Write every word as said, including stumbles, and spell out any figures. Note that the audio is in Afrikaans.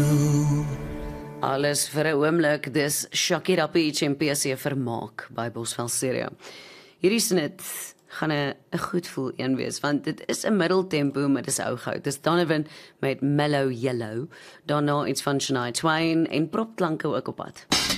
Alles vir 'n oomblik, dis Shakira Peach en P C Vermaak by Bosveld Stereo. Hierdie snit gaan 'n 'n goed voel een wees, want dit is 'n middeltempo, maar dis ou goud. Dis Donovan met Mellow Yellow, daarna iets van Shania Twain en propklanke ook op pad.